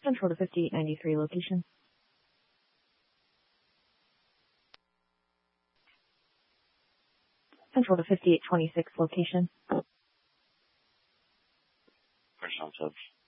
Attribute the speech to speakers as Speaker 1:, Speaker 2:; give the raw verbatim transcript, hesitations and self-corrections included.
Speaker 1: Central to fifty-eight ninety-three location. Central to fifty-eight twenty-six location.
Speaker 2: First on subs.